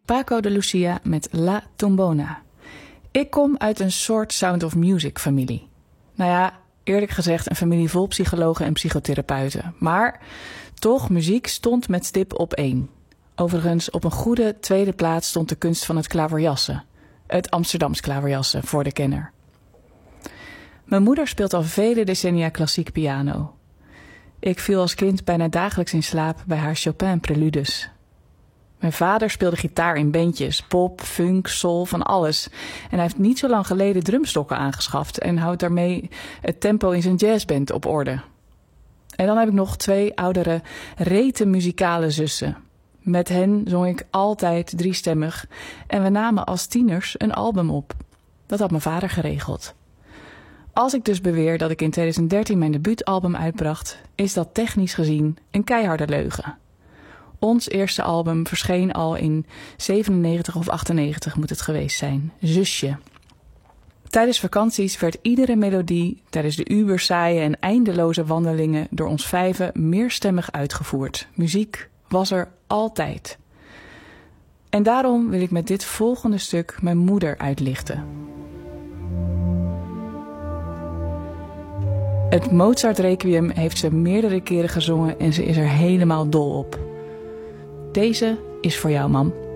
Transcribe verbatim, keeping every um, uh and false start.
Paco de Lucia met La Tombona. Ik kom uit een soort Sound of Music familie. Nou ja, eerlijk gezegd een familie vol psychologen en psychotherapeuten. Maar toch, muziek stond met stip op één. Overigens, op een goede tweede plaats stond de kunst van het klaverjassen. Het Amsterdams klaverjassen, voor de kenner. Mijn moeder speelt al vele decennia klassiek piano. Ik viel als kind bijna dagelijks in slaap bij haar Chopin-preludes. Mijn vader speelde gitaar in bandjes, pop, funk, soul, van alles. En hij heeft niet zo lang geleden drumstokken aangeschaft en houdt daarmee het tempo in zijn jazzband op orde. En dan heb ik nog twee oudere, rete muzikale zussen. Met hen zong ik altijd driestemmig en we namen als tieners een album op. Dat had mijn vader geregeld. Als ik dus beweer dat ik in twintig dertien mijn debuutalbum uitbracht, is dat technisch gezien een keiharde leugen. Ons eerste album verscheen al in zevenennegentig of achtennegentig moet het geweest zijn, Zusje. Tijdens vakanties werd iedere melodie tijdens de ubersaaie en eindeloze wandelingen door ons vijven meerstemmig uitgevoerd. Muziek was er altijd. En daarom wil ik met dit volgende stuk mijn moeder uitlichten. Het Mozart-requiem heeft ze meerdere keren gezongen en ze is er helemaal dol op. Deze is voor jou, mam.